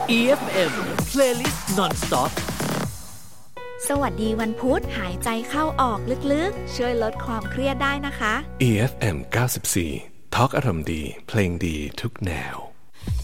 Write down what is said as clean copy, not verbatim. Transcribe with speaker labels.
Speaker 1: EFM Playlist Non-Stop
Speaker 2: สวัสดีวันพุธหายใจเข้าออกลึกๆช่วยลดความเครียดได้นะคะ
Speaker 3: EFM 94 Talk อารมณ์ดีเพลงดีทุกแนว